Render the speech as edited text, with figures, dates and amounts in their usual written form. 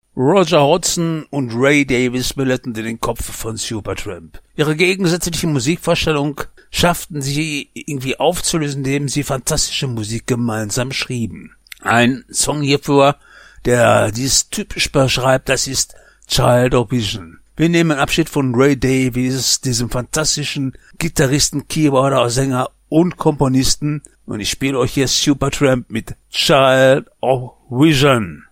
Roger Hodgson und Ray Davies bildeten den Kopf von Supertramp. Ihre gegensätzliche Musikvorstellung schafften sie irgendwie aufzulösen, indem sie fantastische Musik gemeinsam schrieben. Ein Song hierfür, der dies typisch beschreibt, das ist Child of Vision. Wir nehmen Abschied von Ray Davies, diesem fantastischen Gitarristen, Keyboarder, Sänger und Komponisten, und ich spiele euch hier Supertramp mit Child of Vision.